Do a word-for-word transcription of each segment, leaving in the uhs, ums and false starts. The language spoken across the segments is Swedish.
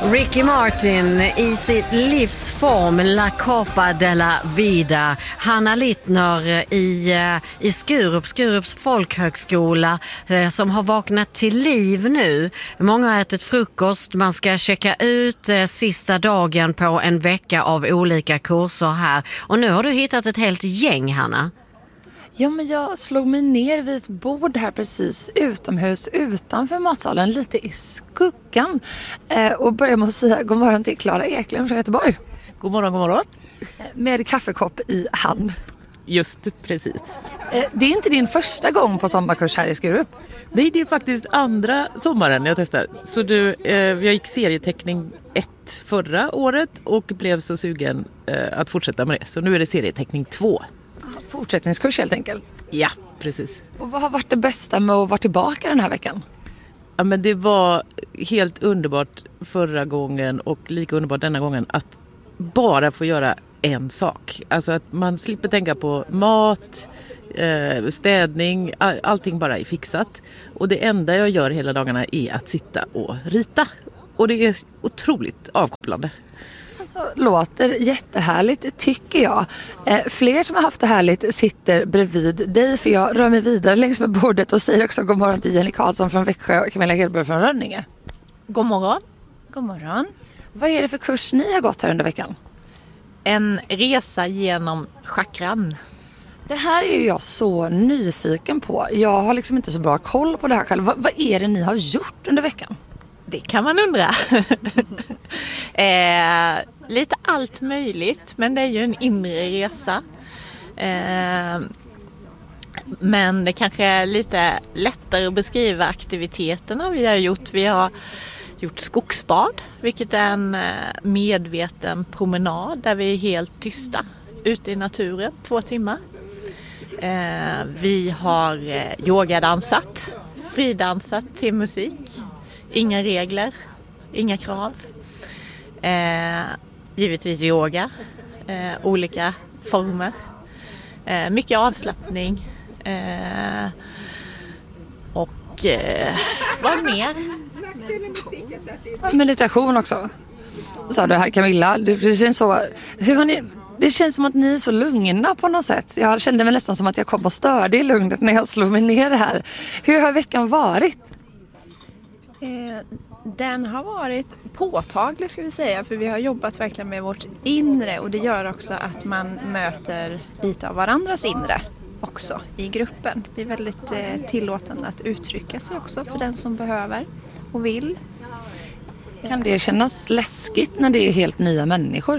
Ricky Martin i sitt livsform La Copa de la Vida. Hanna Littner i, i Skurup, Skurups folkhögskola eh, som har vaknat till liv nu. Många har ätit frukost, man ska checka ut eh, sista dagen på en vecka av olika kurser här. Och nu har du hittat ett helt gäng, Hanna. Ja, men jag slog mig ner vid ett bord här precis utomhus utanför matsalen, lite i skuggan. Eh, och började med att säga god morgon till Klara Eklund från Göteborg. God morgon, god morgon. Med kaffekopp i hand. Just precis. Eh, det är inte din första gång på sommarkurs här i Skurup? Nej, det är faktiskt andra sommaren jag testar. Så du, eh, jag gick serieteckning ett förra året och blev så sugen eh, att fortsätta med det. Så nu är det serieteckning två. Fortsättningskurs helt enkelt. Ja, precis. Och vad har varit det bästa med att vara tillbaka den här veckan? Ja, men det var helt underbart förra gången och lika underbart denna gången att bara få göra en sak. Alltså att man slipper tänka på mat, eh, städning, all, allting bara är fixat. Och det enda jag gör hela dagarna är att sitta och rita. Och det är otroligt avkopplande. Så låter jättehärligt tycker jag. Eh, fler som har haft det härligt sitter bredvid dig, för jag rör mig vidare längs med bordet och säger också god morgon till Jenny Karlsson från Växjö och Camilla Hedberg från Rönninge. God morgon. God morgon. Vad är det för kurs ni har gått här under veckan? En resa genom chakran. Det här är ju jag så nyfiken på. Jag har liksom inte så bra koll på det här själv. Va- vad är det ni har gjort under veckan? Det kan man undra. eh, lite allt möjligt, men det är ju en inre resa. Eh, men det kanske är lite lättare att beskriva aktiviteterna vi har gjort. Vi har gjort skogsbad, vilket är en medveten promenad där vi är helt tysta ute i naturen två timmar. Eh, vi har yogadansat, fridansat till musik. Inga regler, inga krav. Eh, givetvis yoga, eh, olika former. Eh, mycket avslappning. Eh, och eh, vad mer? Meditation också. Sa du här, Camilla. Det känns så, hur har ni, det känns som att ni är så lugna på något sätt. Jag kände mig nästan som att jag kom och störde i lugnet när jag slog mig ner här. Hur har veckan varit? Den har varit påtaglig, ska vi säga, för vi har jobbat verkligen med vårt inre, och det gör också att man möter lite av varandras inre också i gruppen. Det är väldigt eh, tillåtande att uttrycka sig också för den som behöver och vill. Kan det kännas läskigt när det är helt nya människor?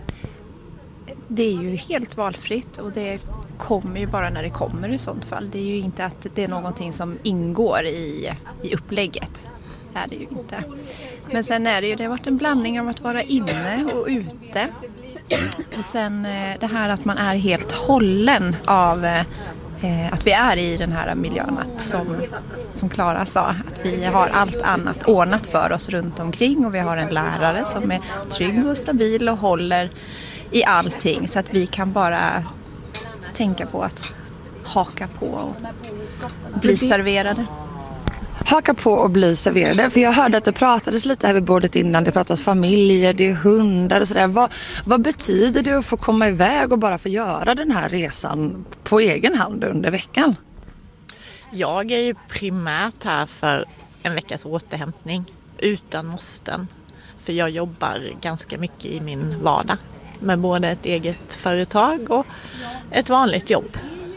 Det är ju helt valfritt, och det kommer ju bara när det kommer i sånt fall. Det är ju inte att det är någonting som ingår i, i upplägget. Det är det ju inte. Men sen är det ju, det har varit en blandning av att vara inne och ute. Och sen det här att man är helt hållen av eh, att vi är i den här miljön, att som, som Klara sa, att vi har allt annat ordnat för oss runt omkring, och vi har en lärare som är trygg och stabil och håller i allting, så att vi kan bara tänka på att haka på och bli serverade. Haka på och bli serverade. För jag hörde att det pratades lite här vid bordet innan. Det pratas familjer, det är hundar och sådär. Vad, vad betyder det att få komma iväg och bara få göra den här resan på egen hand under veckan? Jag är ju primärt här för en veckas återhämtning utan måsten. För jag jobbar ganska mycket i min vardag med både ett eget företag och ett vanligt jobb.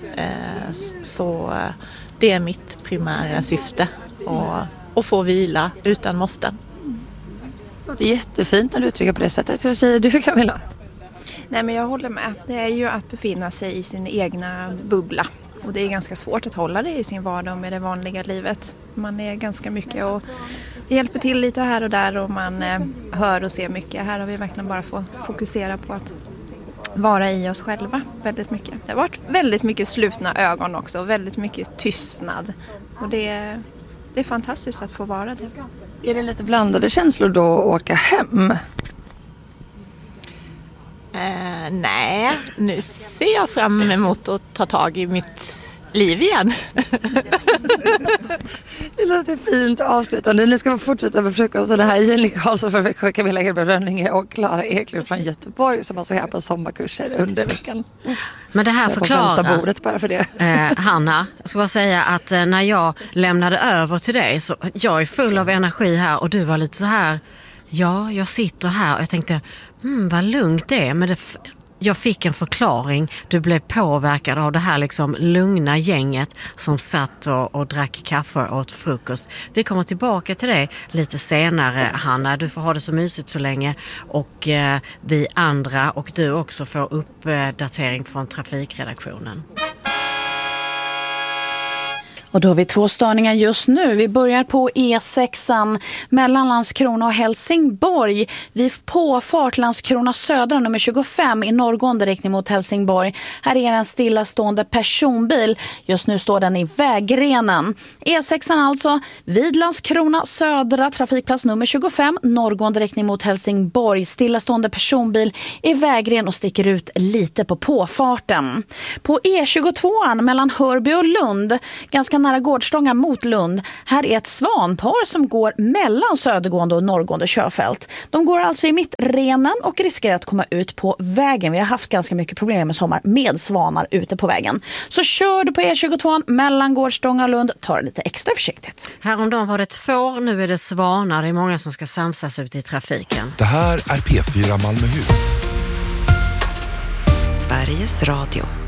Så det är mitt primära syfte, att få vila utan måsten. Det är jättefint när du uttrycker på det sättet. Hur säger du, Camilla? Nej, men jag håller med. Det är ju att befinna sig i sin egna bubbla. Och det är ganska svårt att hålla det i sin vardag med det vanliga livet. Man är ganska mycket och det hjälper till lite här och där, och man eh, hör och ser mycket. Här har vi verkligen bara fått fokusera på att vara i oss själva väldigt mycket. Det har varit väldigt mycket slutna ögon också, och väldigt mycket tystnad. Och det, det är fantastiskt att få vara det. Är det lite blandade känslor då att åka hem? Eh, nej, nu ser jag fram emot att ta tag i mitt liv igen. Det låter fint avslutande. Ni ska fortsätta med frukost. Det här är Jenny Karlsson från Växjö, Camilla Hedberg Rönninge och Klara Eklund från Göteborg som alltså är här på sommarkurser under veckan. Men det här förklarar bordet bara för det. Eh, Hanna, jag ska bara säga att eh, när jag lämnade över till dig så jag är full av energi här och du var lite så här, ja, jag sitter här och jag tänkte, mm, vad lugnt det är, men det f- jag fick en förklaring. Du blev påverkad av det här liksom lugna gänget som satt och, och drack kaffe och åt frukost. Vi kommer tillbaka till dig lite senare, Hanna. Du får ha det så mysigt så länge och eh, vi andra och du också får uppdatering från trafikredaktionen. Och då har vi två störningar just nu. Vi börjar på E sexan mellan Landskrona och Helsingborg. Vid påfart Landskrona södra nummer tjugofem i norrgående riktning mot Helsingborg. Här är en stillastående personbil. Just nu står den i vägrenen. E sexan alltså vid Landskrona södra trafikplats nummer tjugofem norrgående riktning mot Helsingborg. Stillastående personbil i vägren och sticker ut lite på påfarten. På E tjugotvåan mellan Hörby och Lund, ganska nära Gårdstånga mot Lund. Här är ett svanpar som går mellan södergående och norrgående körfält. De går alltså i mittrenen och riskerar att komma ut på vägen. Vi har haft ganska mycket problem med sommar med svanar ute på vägen. Så kör du på E tjugotvåan mellan Gårdstånga och Lund, ta det lite extra försiktigt. Häromdagen var det ett får, nu är det svanar. Det är många som ska samsas ut i trafiken. Det här är P fyra Malmöhus. Sveriges Radio.